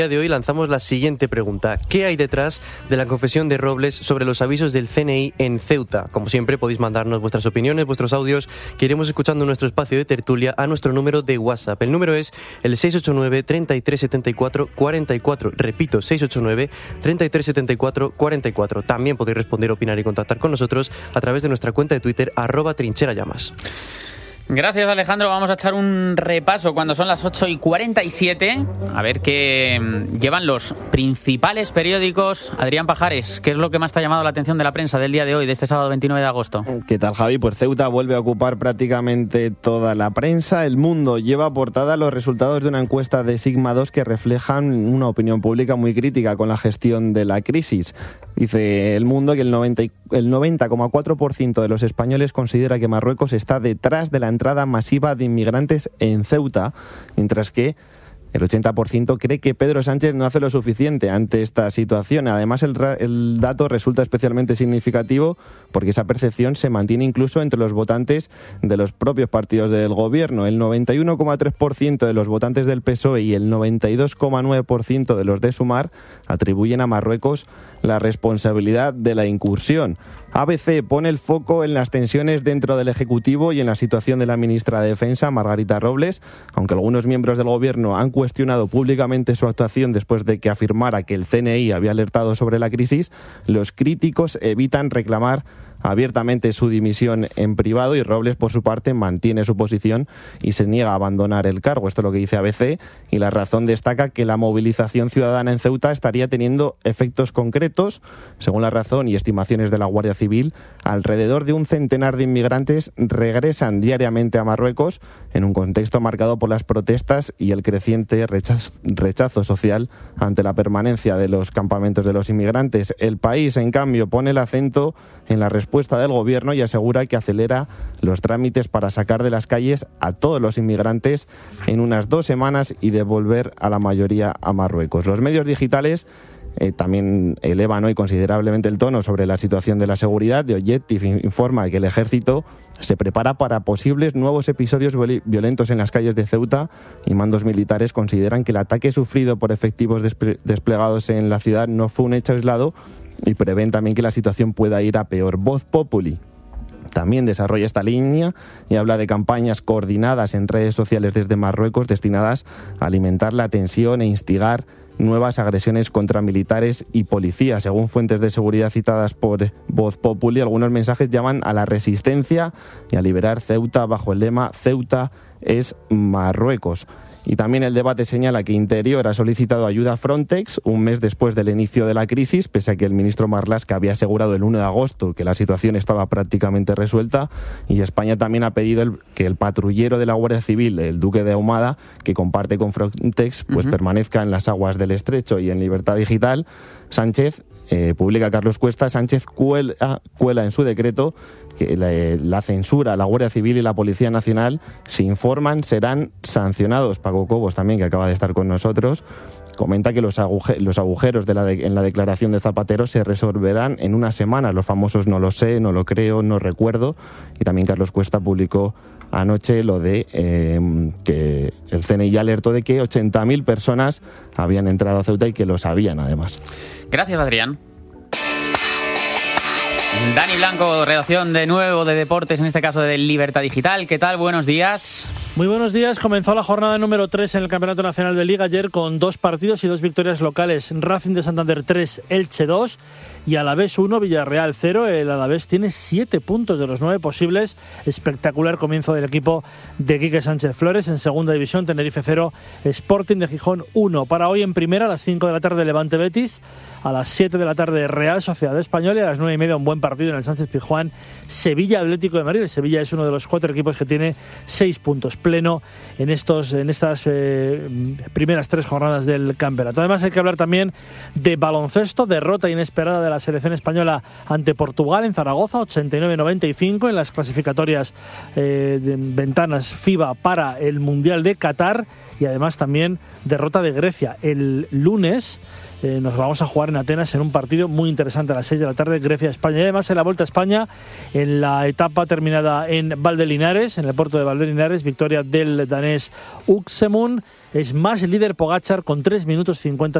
De hoy lanzamos la siguiente pregunta: ¿qué hay detrás de la confesión de Robles sobre los avisos del CNI en Ceuta? Como siempre, podéis mandarnos vuestras opiniones, vuestros audios, que iremos escuchando en nuestro espacio de tertulia a nuestro número de WhatsApp. El número es el 689 33 74 44. Repito, 689 33 74 44. También podéis responder, opinar y contactar con nosotros a través de nuestra cuenta de Twitter @trincherallamas. Gracias, Alejandro. Vamos a echar un repaso cuando son las 8:47. A ver qué llevan los principales periódicos. Adrián Pajares, ¿qué es lo que más te ha llamado la atención de la prensa del día de hoy, de este sábado 29 de agosto? ¿Qué tal, Javi? Pues Ceuta vuelve a ocupar prácticamente toda la prensa. El Mundo lleva a portada los resultados de una encuesta de Sigma 2 que reflejan una opinión pública muy crítica con la gestión de la crisis. Dice El Mundo que el 90,4% de los españoles considera que Marruecos está detrás de la entrada masiva de inmigrantes en Ceuta, mientras que el 80% cree que Pedro Sánchez no hace lo suficiente ante esta situación. Además, el dato resulta especialmente significativo porque esa percepción se mantiene incluso entre los votantes de los propios partidos del gobierno. El 91,3% de los votantes del PSOE y el 92,9% de los de Sumar atribuyen a Marruecos la responsabilidad de la incursión. ABC pone el foco en las tensiones dentro del Ejecutivo y en la situación de la ministra de Defensa, Margarita Robles, aunque algunos miembros del Gobierno han cuestionado públicamente su actuación después de que afirmara que el CNI había alertado sobre la crisis. Los críticos evitan reclamar abiertamente su dimisión en privado y Robles, por su parte, mantiene su posición y se niega a abandonar el cargo. Esto es lo que dice ABC, y La Razón destaca que la movilización ciudadana en Ceuta estaría teniendo efectos concretos. Según La Razón y estimaciones de la Guardia Civil, alrededor de un centenar de inmigrantes regresan diariamente a Marruecos en un contexto marcado por las protestas y el creciente rechazo social ante la permanencia de los campamentos de los inmigrantes. El País, en cambio, pone el acento en la respuesta del Gobierno y asegura que acelera los trámites para sacar de las calles a todos los inmigrantes en unas 2 semanas y devolver a la mayoría a Marruecos. Los medios digitales también elevan hoy considerablemente el tono sobre la situación de la seguridad. The Objective informa que el ejército se prepara para posibles nuevos episodios violentos en las calles de Ceuta y mandos militares consideran que el ataque sufrido por efectivos desplegados en la ciudad no fue un hecho aislado y prevén también que la situación pueda ir a peor. Voz Populi también desarrolla esta línea y habla de campañas coordinadas en redes sociales desde Marruecos destinadas a alimentar la tensión e instigar nuevas agresiones contra militares y policías. Según fuentes de seguridad citadas por Voz Populi, algunos mensajes llaman a la resistencia y a liberar Ceuta bajo el lema «Ceuta es Marruecos». Y también el debate señala que Interior ha solicitado ayuda a Frontex un mes después del inicio de la crisis, pese a que el ministro Marlaska había asegurado el 1 de agosto que la situación estaba prácticamente resuelta. Y España también ha pedido que el patrullero de la Guardia Civil, el Duque de Ahumada, que comparte con Frontex, pues permanezca en las aguas del Estrecho. Y en Libertad Digital, Sánchez publica Carlos Cuesta, Sánchez cuela en su decreto que la censura, la Guardia Civil y la Policía Nacional, si informan, serán sancionados. Paco Cobos, también, que acaba de estar con nosotros, comenta que los agujeros en la declaración de Zapatero se resolverán en una semana. Los famosos no lo sé, no lo creo, no recuerdo. Y también Carlos Cuesta publicó anoche lo de que el CNI ya alertó de que 80.000 personas habían entrado a Ceuta y que lo sabían, además. Gracias, Adrián. Dani Blanco, redacción de nuevo de deportes, en este caso de Libertad Digital. ¿Qué tal? Buenos días. Muy buenos días. Comenzó la jornada número 3 en el Campeonato Nacional de Liga ayer con 2 partidos y 2 victorias locales. Racing de Santander 3, Elche 2 y Alavés 1, Villarreal 0. El Alavés tiene 7 puntos de los 9 posibles. Espectacular comienzo del equipo de Quique Sánchez Flores. En segunda división, Tenerife 0, Sporting de Gijón 1. Para hoy en primera, a las 5 de la tarde, Levante Betis. A las 7 de la tarde, Real Sociedad Española, y a las 9:30 un buen partido en el Sánchez Pizjuán, Sevilla Atlético de Madrid. El Sevilla es uno de los 4 equipos que tiene 6 puntos pleno en estas primeras 3 jornadas del campeonato. Además hay que hablar también de baloncesto, derrota inesperada de la selección española ante Portugal en Zaragoza, 89-95 en las clasificatorias de ventanas FIBA para el Mundial de Qatar, y además también derrota de Grecia. El lunes nos vamos a jugar en Atenas en un partido muy interesante a las 6 de la tarde, Grecia-España. Y además en la Vuelta a España, en la etapa terminada en Valdelinares, en el puerto de Valdelinares, victoria del danés Uxemund. es más líder Pogačar con 3 minutos 50